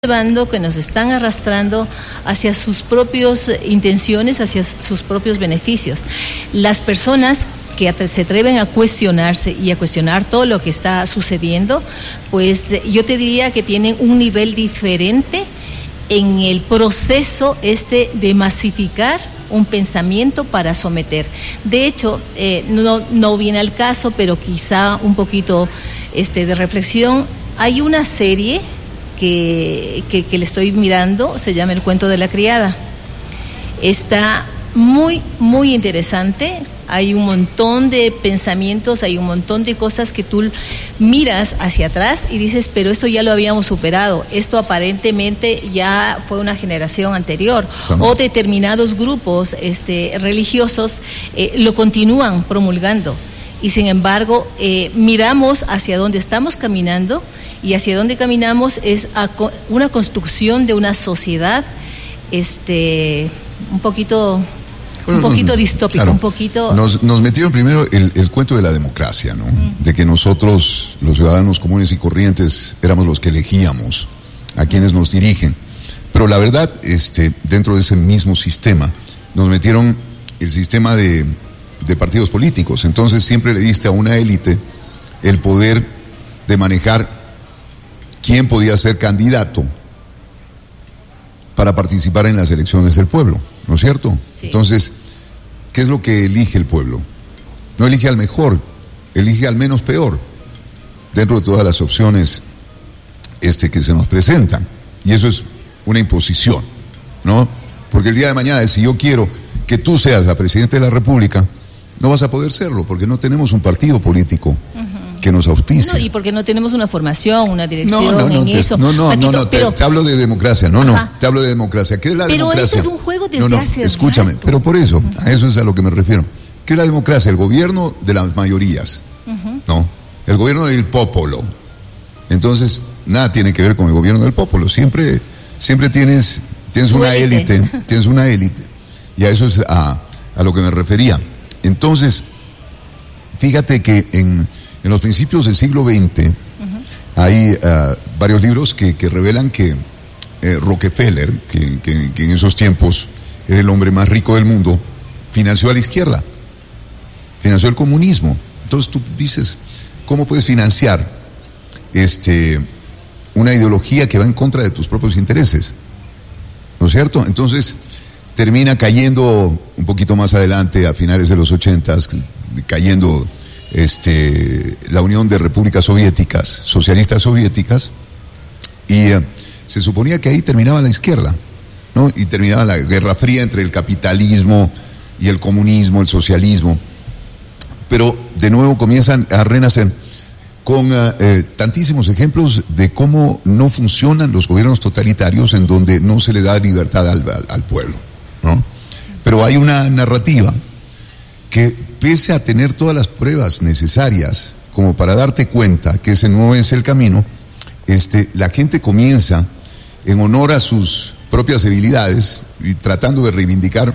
llevando, que nos están arrastrando hacia sus propias intenciones, hacia sus propios beneficios. Las personas que se atreven a cuestionarse y a cuestionar todo lo que está sucediendo, pues yo te diría que tienen un nivel diferente en el proceso de masificar un pensamiento para someter. De hecho, no viene al caso, pero quizá un poquito de reflexión. Hay una serie que le estoy mirando, se llama El cuento de la criada. Está muy, muy interesante. Hay un montón de pensamientos, hay un montón de cosas que tú miras hacia atrás y dices, pero esto ya lo habíamos superado, esto aparentemente ya fue una generación anterior. O determinados grupos religiosos lo continúan promulgando. Y sin embargo, miramos hacia dónde estamos caminando, y hacia dónde caminamos es a una construcción de una sociedad un poquito distópica, claro, un poquito... Nos metieron primero el cuento de la democracia, ¿no? De que nosotros, los ciudadanos comunes y corrientes, éramos los que elegíamos a quienes nos dirigen. Pero la verdad, dentro de ese mismo sistema, nos metieron el sistema de partidos políticos. Entonces siempre le diste a una élite el poder de manejar quién podía ser candidato para participar en las elecciones del pueblo, ¿no es cierto? Sí. Entonces, ¿qué es lo que elige el pueblo? No elige al mejor, elige al menos peor, dentro de todas las opciones que se nos presentan. Y eso es una imposición, ¿no? Porque el día de mañana, si yo quiero que tú seas la presidenta de la República, no vas a poder serlo, porque no tenemos un partido político que nos auspicie. No, y porque no tenemos una formación, una dirección eso. Te hablo de democracia, te hablo de democracia. ¿Qué es la democracia? Pero eso es un juego desde hace escúchame, rato. Pero por eso, a eso es a lo que me refiero. ¿Qué es la democracia? El gobierno de las mayorías, ¿no? El gobierno del popolo. Entonces, nada tiene que ver con el gobierno del popolo. Siempre tienes una élite, tienes una élite. Y a eso es a lo que me refería. Entonces, fíjate que en los principios del siglo XX hay varios libros que revelan que Rockefeller, que en esos tiempos era el hombre más rico del mundo, financió a la izquierda, financió el comunismo. Entonces tú dices, ¿cómo puedes financiar una ideología que va en contra de tus propios intereses? ¿No es cierto? Entonces termina cayendo un poquito más adelante, a finales de los 80s, cayendo la Unión de Repúblicas Soviéticas, socialistas soviéticas, y se suponía que ahí terminaba la izquierda, ¿no? Y terminaba la Guerra Fría entre el capitalismo y el comunismo, el socialismo. Pero de nuevo comienzan a renacer con tantísimos ejemplos de cómo no funcionan los gobiernos totalitarios, en donde no se le da libertad al pueblo, ¿no? Pero hay una narrativa que, pese a tener todas las pruebas necesarias como para darte cuenta que ese no es el camino, la gente comienza, en honor a sus propias debilidades y tratando de reivindicar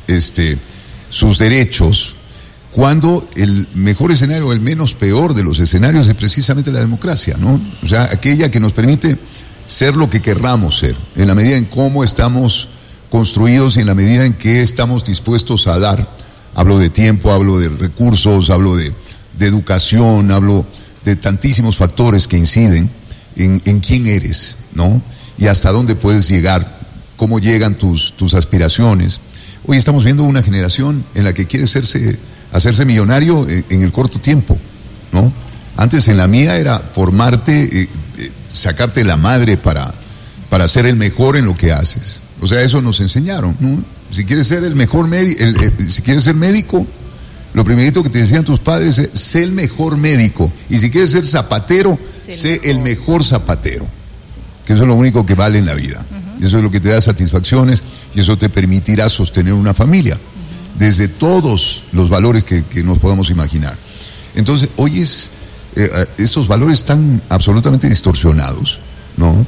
sus derechos, cuando el mejor escenario, el menos peor de los escenarios, es precisamente la democracia, ¿no? O sea, aquella que nos permite ser lo que querramos ser, en la medida en cómo estamos construidos y en la medida en que estamos dispuestos a dar. Hablo de tiempo, hablo de recursos, hablo de educación, hablo de tantísimos factores que inciden en quién eres, ¿no? Y hasta dónde puedes llegar, cómo llegan tus aspiraciones. Hoy estamos viendo una generación en la que quiere hacerse millonario en el corto tiempo, ¿no? Antes, en la mía, era formarte, sacarte la madre para ser el mejor en lo que haces. O sea, eso nos enseñaron, ¿no? Si quieres ser el mejor si quieres ser médico, lo primerito que te decían tus padres es: sé el mejor médico. Y si quieres ser zapatero, sé el mejor zapatero. Sí. Que eso es lo único que vale en la vida. Y eso es lo que te da satisfacciones, y eso te permitirá sostener una familia, desde todos los valores que nos podamos imaginar. Entonces, hoy esos valores están absolutamente distorsionados, ¿no?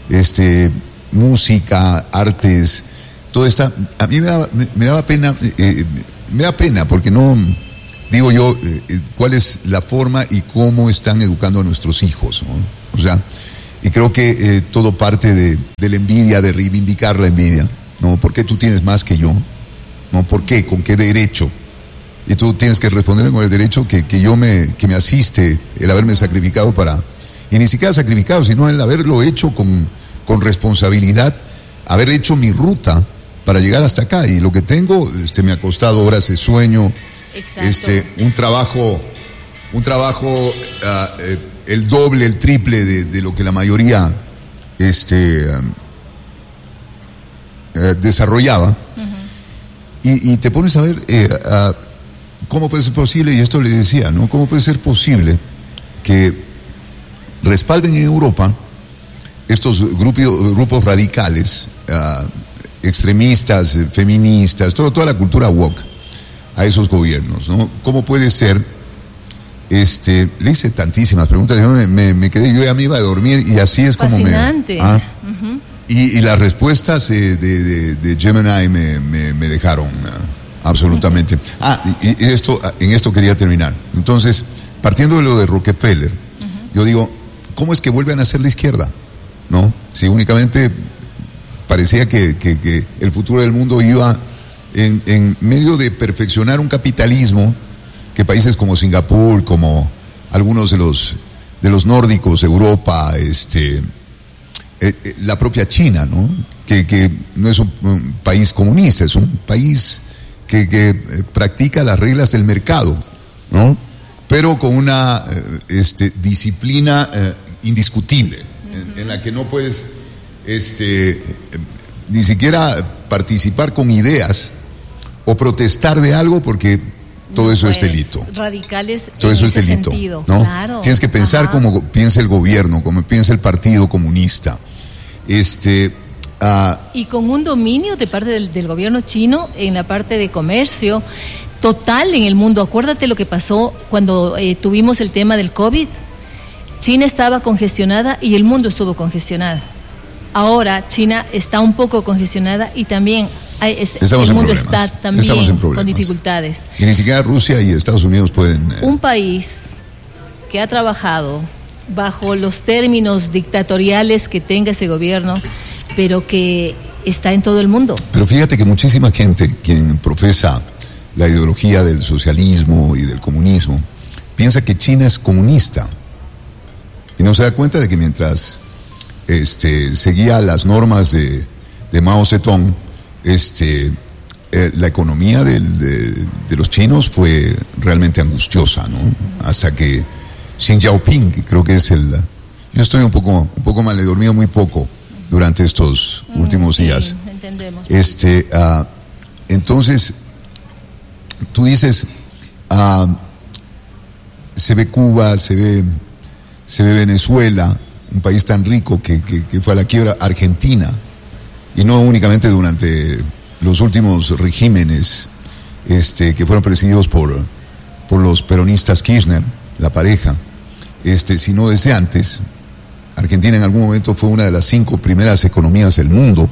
Música, artes, todo está. A mí me daba pena, me da pena porque no digo yo cuál es la forma y cómo están educando a nuestros hijos, ¿no? O sea, Y creo que todo parte de la envidia, de reivindicar la envidia, ¿no? ¿Por qué tú tienes más que yo? ¿No? ¿Por qué? ¿Con qué derecho? Y tú tienes que responder con el derecho que me asiste, el haberme sacrificado y ni siquiera sacrificado, sino el haberlo hecho con responsabilidad, haber hecho mi ruta para llegar hasta acá. Y lo que tengo, me ha costado horas de sueño, un trabajo, el doble, el triple de lo que la mayoría, desarrollaba. Y te pones a ver, ¿cómo puede ser posible? Y esto le decía, ¿no? ¿Cómo puede ser posible que respalden en Europa estos grupos radicales, extremistas, feministas, toda la cultura woke a esos gobiernos, ¿no? ¿Cómo puede ser? Le hice tantísimas preguntas, yo me quedé, yo ya me iba a dormir y así es como fascinante. Y las respuestas de Gemini me dejaron absolutamente. En esto quería terminar. Entonces, partiendo de lo de Rockefeller, yo digo, ¿cómo es que vuelve a nacer la izquierda? ¿No? Si únicamente parecía que el futuro del mundo iba en medio de perfeccionar un capitalismo que países como Singapur, como algunos de los nórdicos, Europa, la propia China, ¿no? Que no es un país comunista, es un país que practica las reglas del mercado, ¿no? Pero con una disciplina indiscutible, en la que no puedes ni siquiera participar con ideas o protestar de algo porque todo eso es delito. Radicales. Todo eso es delito, sentido, ¿no? Claro. Tienes que pensar como piensa el gobierno, como piensa el Partido Comunista. Y con un dominio de parte del gobierno chino en la parte de comercio total en el mundo. Acuérdate lo que pasó cuando tuvimos el tema del COVID. China estaba congestionada y el mundo estuvo congestionado. Ahora China está un poco congestionada y también el mundo está también con dificultades. Y ni siquiera Rusia y Estados Unidos pueden... Un país que ha trabajado bajo los términos dictatoriales que tenga ese gobierno, pero que está en todo el mundo. Pero fíjate que muchísima gente quien profesa la ideología del socialismo y del comunismo piensa que China es comunista y no se da cuenta de que mientras seguía las normas de Mao Zedong, la economía de los chinos fue realmente angustiosa, ¿no? Hasta que Xi Jinping, que creo que es yo estoy un poco mal, he dormido muy poco durante estos últimos días. Entendemos. Entonces, tú dices, se ve Cuba, se ve Venezuela, un país tan rico que fue a la quiebra, Argentina, y no únicamente durante los últimos regímenes que fueron presididos por los peronistas Kirchner, la pareja, sino desde antes. Argentina en algún momento fue una de las 5 primeras economías del mundo,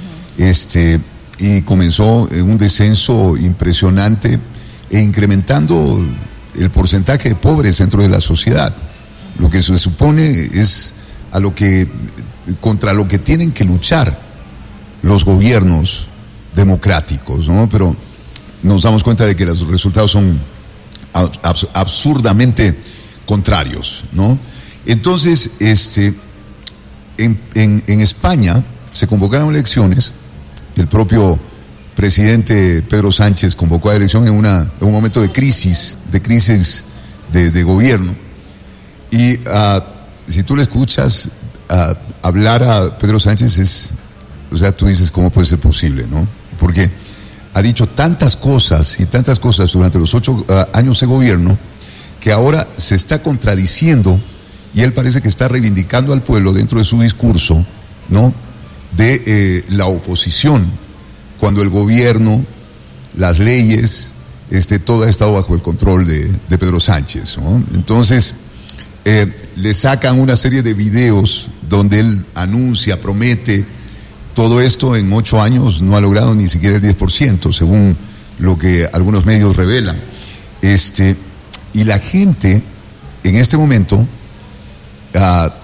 y comenzó un descenso impresionante e incrementando el porcentaje de pobres dentro de la sociedad. Lo que se supone es contra lo que tienen que luchar los gobiernos democráticos, ¿no? Pero nos damos cuenta de que los resultados son absurdamente contrarios, ¿no? Entonces, en España se convocaron elecciones, el propio presidente Pedro Sánchez convocó a elección en un momento de crisis de gobierno, y si tú le escuchas hablar a Pedro Sánchez, tú dices, ¿cómo puede ser posible, no? Porque ha dicho tantas cosas durante los 8 años de gobierno que ahora se está contradiciendo, y él parece que está reivindicando al pueblo dentro de su discurso, ¿no? De la oposición, cuando el gobierno, las leyes, todo ha estado bajo el control de Pedro Sánchez, ¿no? Entonces, le sacan una serie de videos donde él anuncia, promete. Todo esto en 8 años no ha logrado ni siquiera el 10%, según lo que algunos medios revelan. Y la gente, en este momento,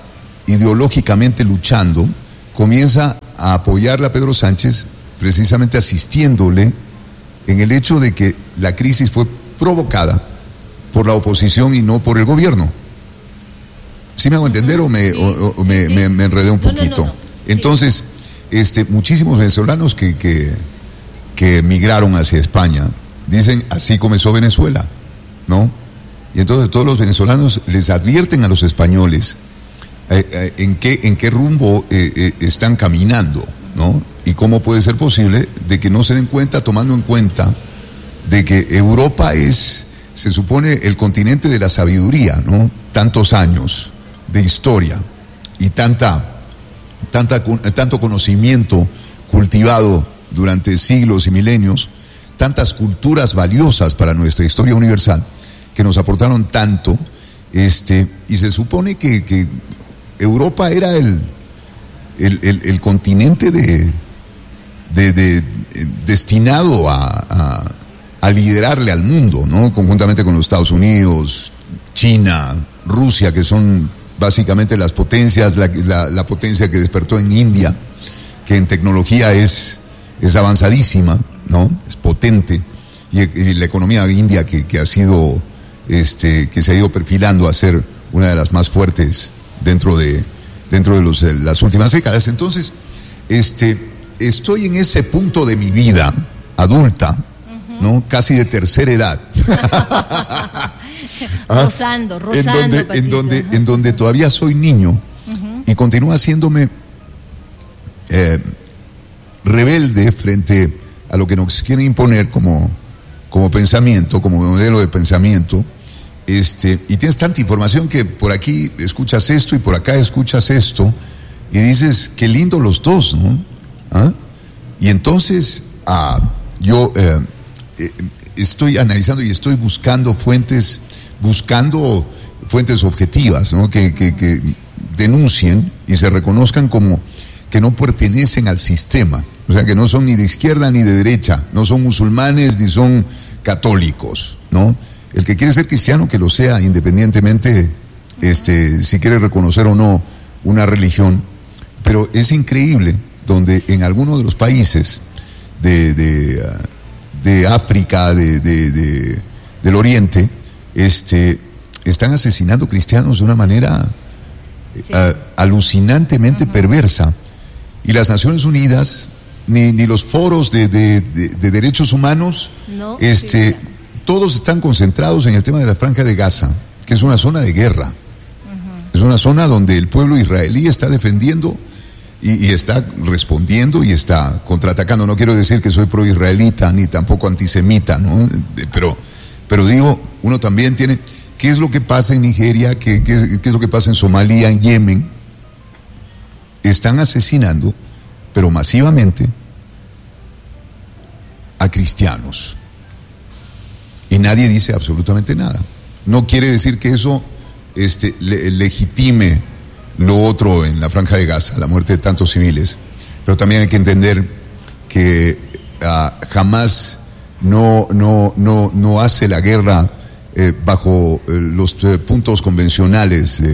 ideológicamente luchando, comienza a apoyarle a Pedro Sánchez, precisamente asistiéndole en el hecho de que la crisis fue provocada por la oposición y no por el gobierno. ¿Sí me hago entender o me enredé un poquito? No. Entonces, muchísimos venezolanos que migraron hacia España dicen, así comenzó Venezuela, ¿no? Y entonces todos los venezolanos les advierten a los españoles en qué rumbo están caminando, ¿no? Y cómo puede ser posible de que no se den cuenta, tomando en cuenta de que Europa se supone el continente de la sabiduría, ¿no? Tantos años de historia y tanto conocimiento cultivado durante siglos y milenios, tantas culturas valiosas para nuestra historia universal que nos aportaron tanto, y se supone que Europa era el continente destinado a liderarle al mundo, ¿no? Conjuntamente con los Estados Unidos, China, Rusia, que son básicamente las potencias, la potencia que despertó en India, que en tecnología es avanzadísima, ¿no? Es potente, y la economía india que ha sido, que se ha ido perfilando a ser una de las más fuertes dentro de las últimas décadas. Entonces, estoy en ese punto de mi vida adulta, ¿no? Casi de tercera edad. rozando, en donde todavía soy niño y continúa haciéndome rebelde frente a lo que nos quieren imponer como pensamiento, como modelo de pensamiento, y tienes tanta información que por aquí escuchas esto y por acá escuchas esto y dices, qué lindo los dos, ¿no? Y entonces yo estoy analizando y estoy buscando fuentes objetivas, ¿no? Que denuncien y se reconozcan como que no pertenecen al sistema, o sea, que no son ni de izquierda ni de derecha, no son musulmanes ni son católicos, ¿no? El que quiere ser cristiano, que lo sea, independientemente, si quiere reconocer o no una religión. Pero es increíble donde en algunos de los países de África, del Oriente, están asesinando cristianos de una manera alucinantemente perversa. Y las Naciones Unidas, ni los foros de derechos humanos, todos están concentrados en el tema de la Franja de Gaza, que es una zona de guerra. Es una zona donde el pueblo israelí está defendiendo y está respondiendo y está contraatacando. No quiero decir que soy pro-israelita ni tampoco antisemita, ¿no? Pero digo, uno también tiene... ¿Qué es lo que pasa en Nigeria? ¿Qué es lo que pasa en Somalia, en Yemen? Están asesinando, pero masivamente, a cristianos. Y nadie dice absolutamente nada. No quiere decir que eso legitime lo otro en la Franja de Gaza, la muerte de tantos civiles. Pero también hay que entender que jamás no hace la guerra bajo los puntos convencionales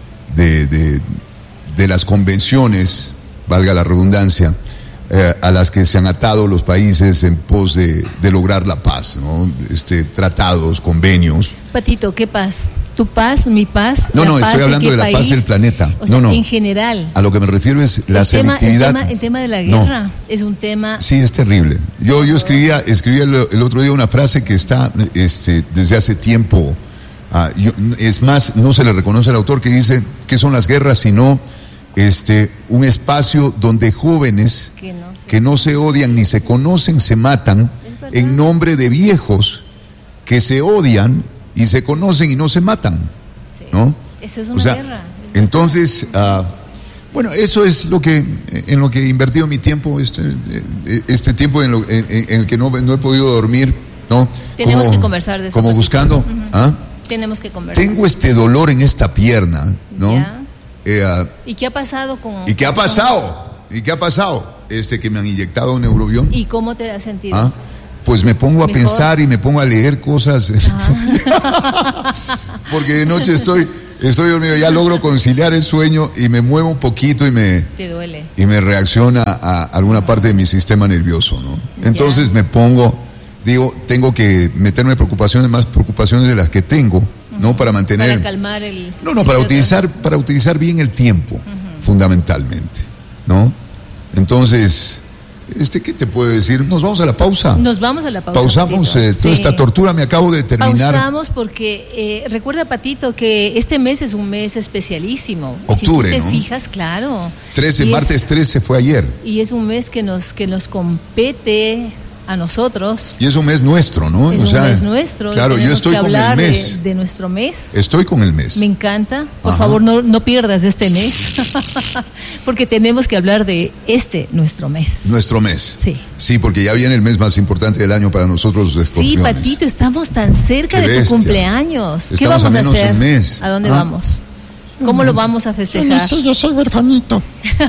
de las convenciones, valga la redundancia, a las que se han atado los países en pos de lograr la paz, ¿no? Tratados, convenios. Patito, ¿qué paz? ¿Tu paz, mi paz? No, estoy hablando de la paz del planeta. O sea, en general. A lo que me refiero es la selectividad. El tema de la guerra es un tema... Sí, es terrible. Yo escribía el otro día una frase que está desde hace tiempo. Es más, no se le reconoce al autor, que dice que son las guerras, sino un espacio donde jóvenes que no se odian ni se conocen se matan en nombre de viejos que se odian y se conocen y no se matan, ¿no? Eso es una guerra. Entonces, bueno, eso es en lo que he invertido mi tiempo, este tiempo en el que no he podido dormir, ¿no? Tenemos que conversar de eso. Como buscando, Tenemos que conversar. Tengo este dolor en esta pierna, ¿no? ¿Y qué ha pasado ¿Y qué ha pasado? Que me han inyectado un neurobión. ¿Y cómo te has sentido? Pues me pongo a pensar y me pongo a leer cosas. Porque de noche estoy Estoy dormido, ya logro conciliar el sueño y me muevo un poquito y me... Te duele. Y me reacciona a alguna parte de mi sistema nervioso, ¿no? Entonces me pongo, digo, tengo que meterme más preocupaciones de las que tengo, ¿no? Para mantener... Para calmar el... No, para utilizar bien el tiempo, fundamentalmente, ¿no? Entonces... ¿qué te puedo decir? ¿Nos vamos a la pausa? Nos vamos a la pausa. Pausamos toda esta tortura, me acabo de terminar. Pausamos porque recuerda, Patito, que este mes es un mes especialísimo. Octubre, si tú te ¿no? fijas, claro. Martes 13 fue ayer. Y es un mes que nos compete a nosotros. Y es un mes nuestro, ¿no? Es un mes nuestro. Claro, yo estoy con el mes. De nuestro mes. Estoy con el mes. Me encanta. Por favor, no pierdas este mes. Porque tenemos que hablar de nuestro mes. Nuestro mes. Sí. Sí, porque ya viene el mes más importante del año para nosotros los escorpiones. Sí, Patito, estamos tan cerca de tu cumpleaños. ¿Qué vamos a hacer? Un mes. ¿A dónde vamos? ¿Cómo lo vamos a festejar? Yo no sé, yo soy huerfanito.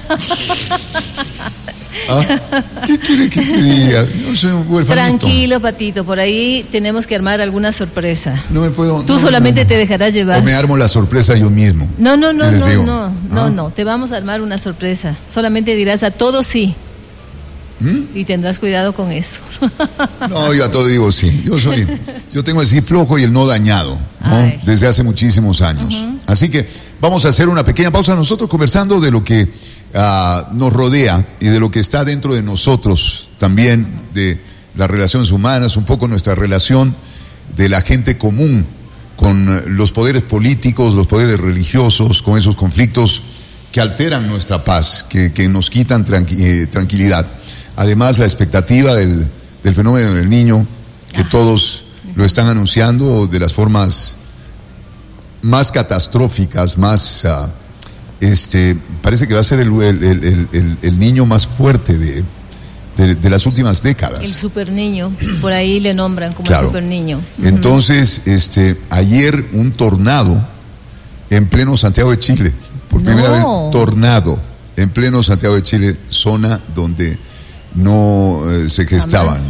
¿Qué quiere que te diga? No soy un huerfanito. Tranquilo, Patito, por ahí tenemos que armar alguna sorpresa. No me puedo... Tú solamente te dejarás llevar. O me armo la sorpresa yo mismo. No, te vamos a armar una sorpresa. Solamente dirás a todos sí. Y tendrás cuidado con eso. No, yo a todo digo sí. Yo tengo el sí flojo y el no dañado, ¿no? Desde hace muchísimos años. Así que vamos a hacer una pequeña pausa nosotros conversando de lo que nos rodea y de lo que está dentro de nosotros también, de las relaciones humanas, un poco nuestra relación de la gente común con los poderes políticos, los poderes religiosos, con esos conflictos que alteran nuestra paz, que nos quitan tranquilidad. Además, la expectativa del fenómeno del niño, que todos lo están anunciando de las formas más catastróficas, más... parece que va a ser el niño más fuerte de las últimas décadas. El super niño, por ahí le nombran como claro. El super niño. Entonces, ayer un tornado en pleno Santiago de Chile, por primera vez, tornado en pleno Santiago de Chile, zona donde no se gestaban.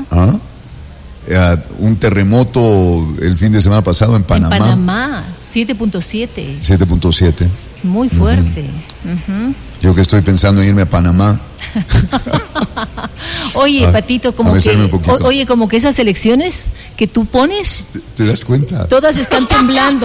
Un terremoto el fin de semana pasado en Panamá. En Panamá, 7.7. 7.7. Muy fuerte. Yo que estoy pensando en irme a Panamá. Oye, Patito, como que esas elecciones que tú pones... ¿Te das cuenta? Todas están temblando.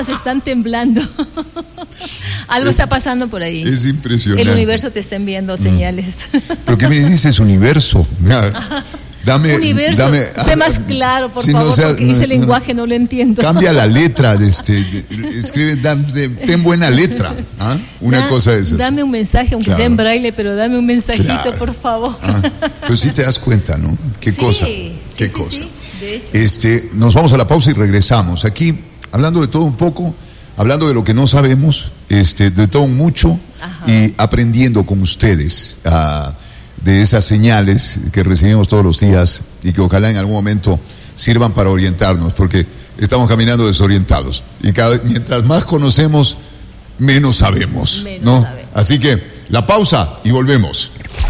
Algo está pasando por ahí. Es impresionante. El universo te está enviando señales. ¿Pero qué me dices, universo? Universo, sé más claro, por favor, porque ese lenguaje no lo entiendo. Cambia la letra, escribe, ten buena letra, una cosa de esas. Dame un mensaje, aunque sea en braille, pero dame un mensajito, por favor. Pero sí te das cuenta, ¿no? Qué cosa. Sí, de hecho. Nos vamos a la pausa y regresamos. Aquí, hablando de todo un poco, hablando de lo que no sabemos, de todo mucho, y aprendiendo con ustedes de esas señales que recibimos todos los días y que ojalá en algún momento sirvan para orientarnos, porque estamos caminando desorientados y mientras más conocemos, menos sabemos, ¿no? Así que la pausa y volvemos.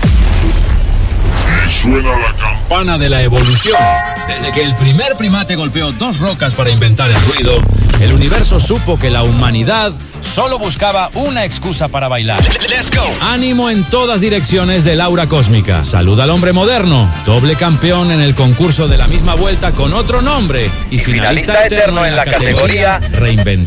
Y suena la campana de la evolución. Desde que el primer primate golpeó dos rocas para inventar el ruido, el universo supo que la humanidad solo buscaba una excusa para bailar. Let's go. Ánimo en todas direcciones del aura cósmica. Saluda al hombre moderno, doble campeón en el concurso de la misma vuelta con otro nombre y finalista eterno en la categoría Reinventar.